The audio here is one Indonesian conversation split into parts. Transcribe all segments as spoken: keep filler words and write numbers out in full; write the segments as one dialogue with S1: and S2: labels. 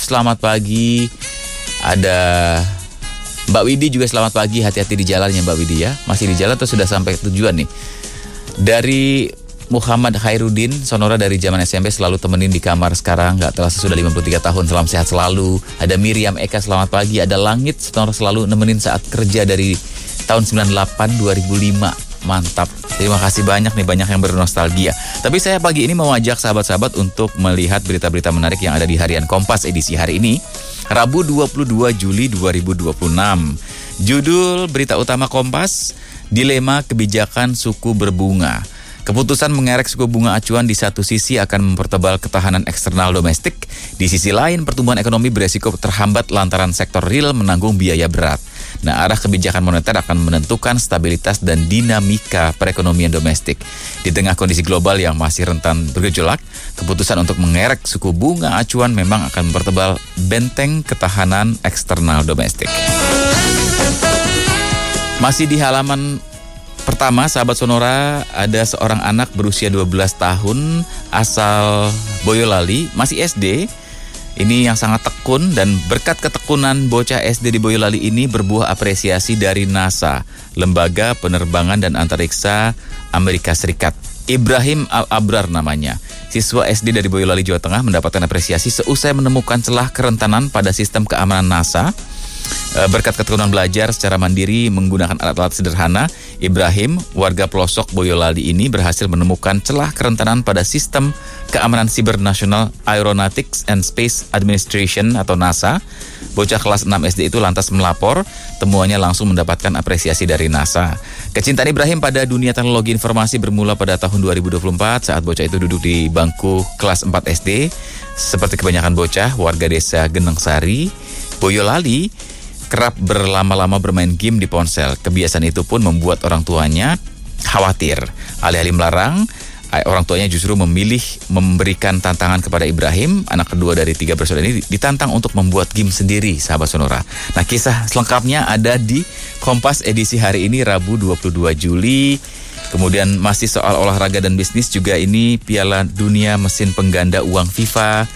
S1: selamat pagi. Ada Mbak Widi juga selamat pagi. Hati-hati di jalannya Mbak Widi ya. Masih di jalan atau sudah sampai tujuan nih? Dari Muhammad Khairuddin, Sonora dari zaman S M P selalu temenin di kamar, sekarang gak terasa sudah lima puluh tiga tahun, salam sehat selalu. Ada Miriam Eka, selamat pagi. Ada Langit, Sonora selalu nemenin saat kerja dari tahun sembilan puluh delapan dua ribu lima. Mantap, terima kasih banyak nih, banyak yang bernostalgia. Tapi saya pagi ini mau ajak sahabat-sahabat untuk melihat berita-berita menarik yang ada di Harian Kompas edisi hari ini, Rabu dua puluh dua Juli dua ribu dua puluh enam. Judul berita utama Kompas, dilema kebijakan suku berbunga. Keputusan mengerek suku bunga acuan di satu sisi akan mempertebal ketahanan eksternal domestik, di sisi lain pertumbuhan ekonomi beresiko terhambat lantaran sektor real menanggung biaya berat. Nah, arah kebijakan moneter akan menentukan stabilitas dan dinamika perekonomian domestik. Di tengah kondisi global yang masih rentan bergejolak, keputusan untuk mengerek suku bunga acuan memang akan mempertebal benteng ketahanan eksternal domestik. Masih di halaman pertama, sahabat Sonora, ada seorang anak berusia dua belas tahun asal Boyolali, masih S D. Ini yang sangat tekun, dan berkat ketekunan bocah S D di Boyolali ini berbuah apresiasi dari NASA, Lembaga Penerbangan dan Antariksa Amerika Serikat. Ibrahim Al-Abrar namanya. Siswa S D dari Boyolali, Jawa Tengah mendapatkan apresiasi seusai menemukan celah kerentanan pada sistem keamanan NASA. Berkat ketekunan belajar secara mandiri menggunakan alat-alat sederhana, Ibrahim, warga pelosok Boyolali ini berhasil menemukan celah kerentanan pada sistem keamanan siber National Aeronautics and Space Administration atau NASA. Bocah kelas enam S D itu lantas melapor, temuannya langsung mendapatkan apresiasi dari NASA. Kecintaan Ibrahim pada dunia teknologi informasi bermula pada tahun dua ribu dua puluh empat saat bocah itu duduk di bangku kelas empat S D. Seperti kebanyakan bocah, warga desa Genengsari, Boyolali kerap berlama-lama bermain game di ponsel. Kebiasaan itu pun membuat orang tuanya khawatir. Alih-alih melarang, orang tuanya justru memilih memberikan tantangan kepada Ibrahim, anak kedua dari tiga bersaudara ini, ditantang untuk membuat game sendiri, sahabat Sonora. Nah, kisah selengkapnya ada di Kompas edisi hari ini, Rabu dua puluh dua Juli. Kemudian masih soal olahraga dan bisnis juga, ini Piala Dunia Mesin Pengganda Uang FIFA.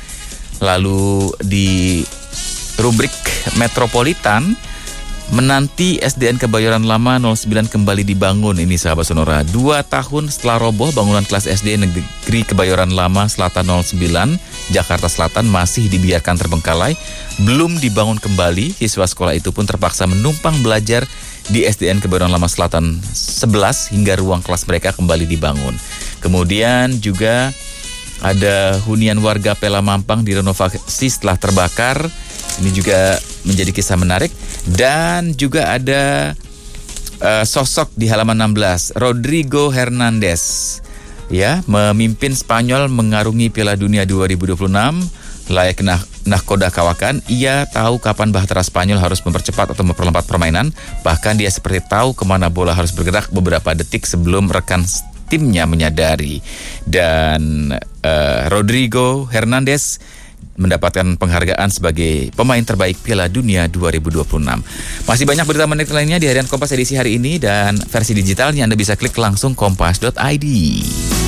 S1: Lalu di rubrik Metropolitan, menanti S D N Kebayoran Lama nol sembilan kembali dibangun. Ini sahabat Sonora, dua tahun setelah roboh, bangunan kelas S D Negeri Kebayoran Lama Selatan nol sembilan Jakarta Selatan masih dibiarkan terbengkalai, belum dibangun kembali. Siswa sekolah itu pun terpaksa menumpang belajar di S D N Kebayoran Lama Selatan sebelas hingga ruang kelas mereka kembali dibangun. Kemudian juga ada hunian warga Pela Mampang direnovasi setelah terbakar. Ini juga menjadi kisah menarik. Dan juga ada uh, sosok di halaman enam belas, Rodrigo Hernandez, ya, memimpin Spanyol mengarungi Piala Dunia dua ribu dua puluh enam. Layak nah, nahkoda kawakan, ia tahu kapan bahtera Spanyol harus mempercepat atau memperlambat permainan. Bahkan dia seperti tahu kemana bola harus bergerak beberapa detik sebelum rekan timnya menyadari. Dan uh, Rodrigo Hernandez mendapatkan penghargaan sebagai pemain terbaik Piala Dunia dua ribu dua puluh enam. Masih banyak berita menarik lainnya di Harian Kompas edisi hari ini, dan versi digitalnya Anda bisa klik langsung kompas dot i d.